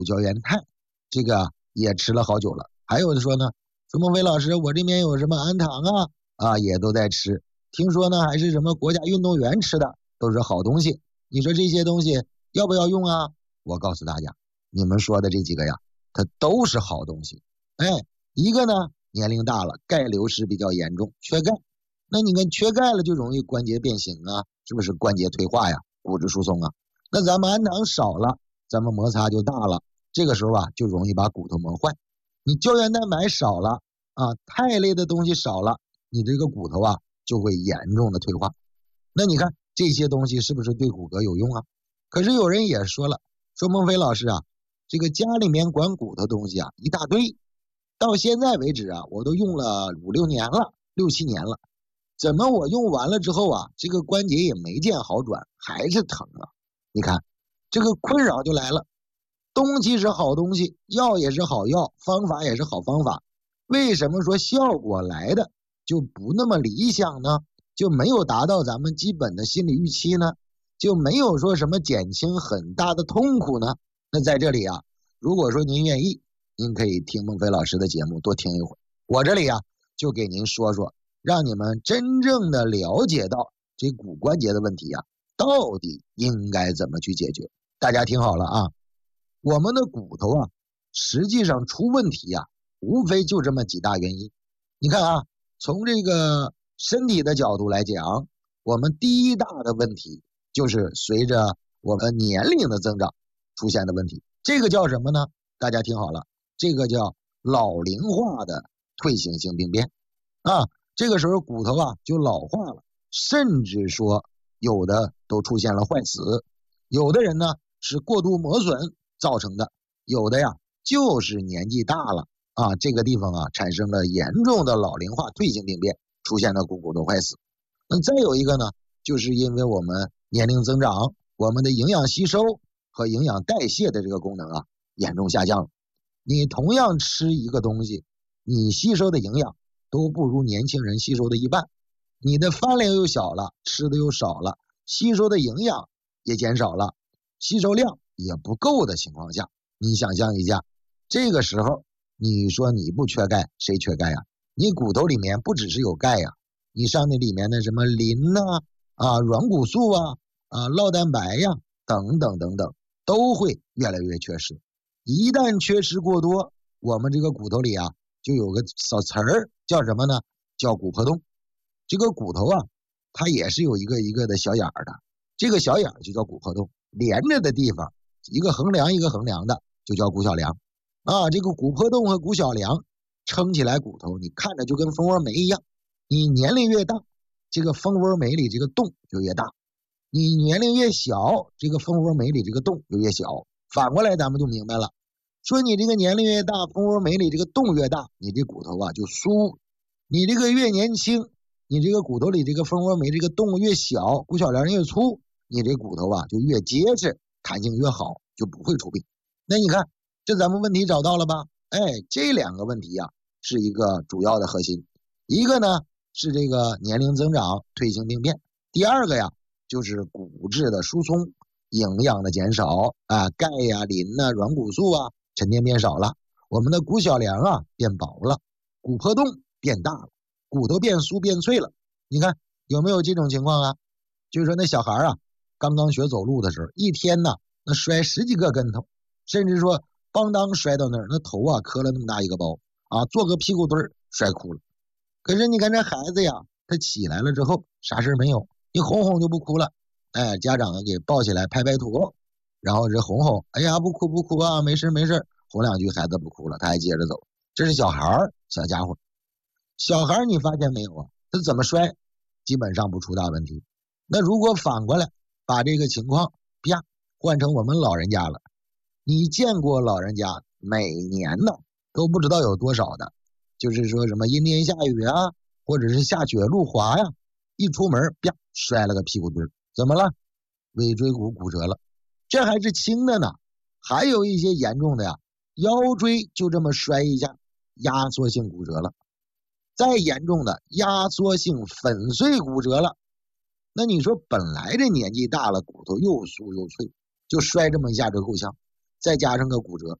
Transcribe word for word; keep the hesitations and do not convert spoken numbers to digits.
胶原肽，这个也吃了好久了。还有的说呢，说孟非老师，我这边有什么氨糖啊，啊也都在吃。听说呢还是什么国家运动员吃的，都是好东西。你说这些东西要不要用啊？我告诉大家，你们说的这几个呀，它都是好东西。哎，一个呢，年龄大了，钙流失比较严重，缺钙。那你看缺钙了就容易关节变形啊，是不是关节退化呀，骨质疏松啊？那咱们氨糖少了，咱们摩擦就大了，这个时候啊就容易把骨头磨坏。你胶原蛋白少了啊，肽类的东西少了，你这个骨头啊就会严重的退化。那你看这些东西是不是对骨骼有用啊？可是有人也说了，说孟非老师啊，这个家里面管骨头东西啊一大堆，到现在为止啊我都用了五六年了，六七年了，怎么我用完了之后啊，这个关节也没见好转，还是疼啊？你看这个困扰就来了。东西是好东西，药也是好药，方法也是好方法，为什么说效果来的就不那么理想呢？就没有达到咱们基本的心理预期呢？就没有说什么减轻很大的痛苦呢？那在这里啊，如果说您愿意，您可以听孟非老师的节目多听一会儿，我这里啊就给您说说，让你们真正的了解到这骨关节的问题啊到底应该怎么去解决。大家听好了啊，我们的骨头啊实际上出问题啊无非就这么几大原因。你看啊，从这个身体的角度来讲，我们第一大的问题就是随着我们年龄的增长出现的问题，这个叫什么呢？大家听好了，这个叫老龄化的退行性病变啊。这个时候骨头啊就老化了，甚至说有的都出现了坏死，有的人呢是过度磨损造成的，有的呀就是年纪大了啊，这个地方啊产生了严重的老龄化退行病变，出现了股骨头坏死。那再有一个呢，就是因为我们年龄增长，我们的营养吸收和营养代谢的这个功能啊严重下降了。你同样吃一个东西，你吸收的营养都不如年轻人吸收的一半，你的饭量又小了，吃的又少了，吸收的营养也减少了，吸收量也不够的情况下，你想象一下，这个时候你说你不缺钙，谁缺钙呀？你骨头里面不只是有钙呀，你上那里面的什么磷呐、啊、啊软骨素啊、啊酪蛋白呀等等等等，都会越来越缺失。一旦缺失过多，我们这个骨头里啊就有个小词儿叫什么呢？叫骨破洞。这个骨头啊它也是有一个一个的小眼儿的，这个小眼儿就叫骨破洞，连着的地方一个横梁一个横梁的就叫骨小梁啊。这个骨破洞和骨小梁撑起来骨头，你看着就跟蜂窝煤一样，你年龄越大，这个蜂窝煤里这个洞就越大，你年龄越小，这个蜂窝煤里这个洞就越小。反过来咱们就明白了，说你这个年龄越大，蜂窝煤里这个洞越大，你这骨头啊就酥；你这个越年轻，你这个骨头里这个蜂窝煤这个洞越小，骨小梁越粗，你这骨头啊就越结实，弹性越好，就不会出病。那你看这咱们问题找到了吧？哎，这两个问题啊是一个主要的核心，一个呢是这个年龄增长退行病变，第二个呀就是骨质的疏松，营养的减少啊，钙呀、磷呐、软骨素啊沉淀变少了，我们的骨小梁啊变薄了，骨破洞变大了，骨头变酥变脆了。你看有没有这种情况啊？就是说那小孩啊刚刚学走路的时候，一天呢那摔十几个跟头，甚至说邦当摔到那儿，那头啊磕了那么大一个包啊，做个屁股墩儿摔哭了。可是你看这孩子呀，他起来了之后啥事没有，一哄哄就不哭了。哎，家长给抱起来拍拍头，然后这哄哄，哎呀不哭不哭啊，没事没事，哄两句孩子不哭了，他还接着走。这是小孩儿，小家伙。小孩你发现没有啊？他怎么摔基本上不出大问题。那如果反过来把这个情况啪换成我们老人家了，你见过老人家每年呢都不知道有多少的，就是说什么阴天下雨啊，或者是下雪路滑呀，一出门啪摔了个屁股墩儿，怎么了？尾椎骨骨折了。这还是轻的呢，还有一些严重的呀，腰椎就这么摔一下，压缩性骨折了。再严重的压缩性粉碎骨折了。那你说本来这年纪大了，骨头又酥又脆，就摔这么一下就够呛。 再加上个骨折。